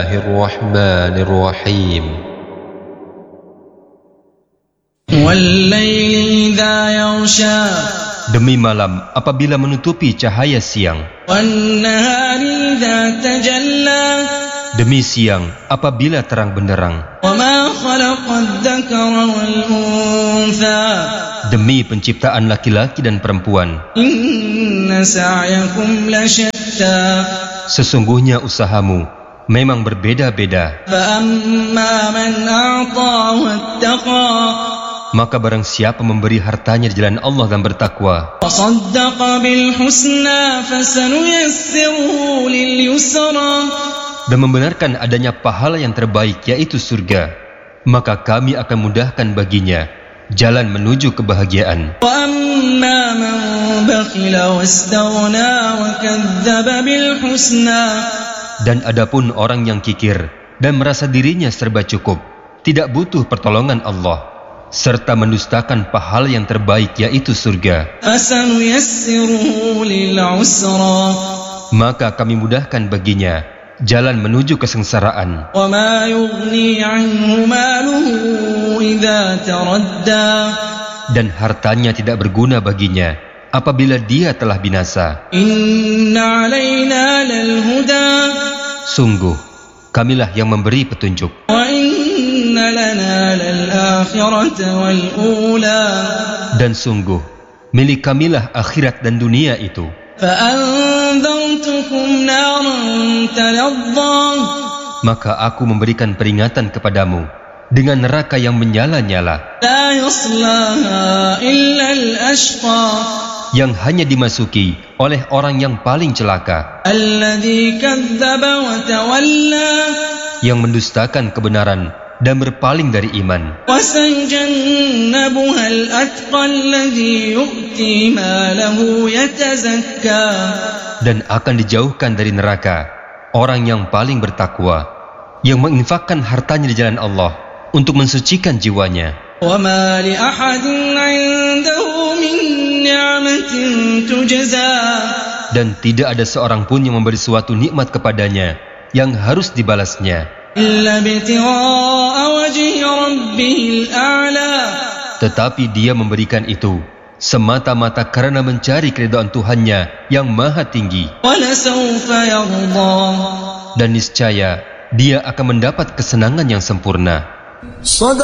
Bismillahirrahmanirrahim. Wal-laili idza yaghsha. Demi malam apabila menutupi cahaya siang. Wan-nahari idza tajalla. Demi siang apabila terang benderang. Wa ma khalaqadz-dzakara wal-untha. Demi penciptaan laki-laki dan perempuan. Inna sa'yakum lasyatta. Sesungguhnya usahamu memang berbeda-beda. Fa amma man a'ta wattaqa. Maka barang siapa memberi hartanya di jalan Allah dan bertakwa, Wa saddaqa bil husna fasanuyassiruhu lil yusra. dan membenarkan adanya pahala yang terbaik yaitu surga, maka kami akan mudahkan baginya jalan menuju kebahagiaan. Wa amma man bakhila wastaghna wa kadzdzaba bil husna. Dan adapun orang yang kikir dan merasa dirinya serba cukup, tidak butuh pertolongan Allah, serta mendustakan pahala yang terbaik yaitu surga, Fasanuyassiruhu lil usra. maka kami mudahkan baginya jalan menuju kesengsaraan. Wa ma yughni 'anhu maluhu idza taradda. Dan hartanya tidak berguna baginya apabila dia telah binasa. Inna 'alaina lal huda. Sungguh, kamilah yang memberi petunjuk. Wa inna lana lal akhirata wal ula. Dan sungguh, milik kamilah akhirat dan dunia itu. Fa'anzartukum naran talazza. Maka aku memberikan peringatan kepadamu dengan neraka yang menyala-nyala, La yaslaha illa al-ashqa. yang hanya dimasuki oleh orang yang paling celaka, Alladhi kadzdzaba wa tawalla. yang mendustakan kebenaran dan berpaling dari iman. Wa sayujannabuha al-atqa alladhi yu'ti malahu yatazakka. Dan akan dijauhkan dari neraka orang yang paling bertakwa, yang menginfakkan hartanya di jalan Allah untuk mensucikan jiwanya. Wa ma li ahadin 'indahu min ni'matin tujza. Dan tidak ada seorang pun yang memberi suatu nikmat kepadanya yang harus dibalasnya, Illa ibtigha'a wajhi rabbihil a'la. tetapi dia memberikan itu semata-mata karena mencari keridhaan Tuhannya yang maha tinggi. Wa lasawfa yarda. Dan niscaya dia akan mendapat kesenangan yang sempurna.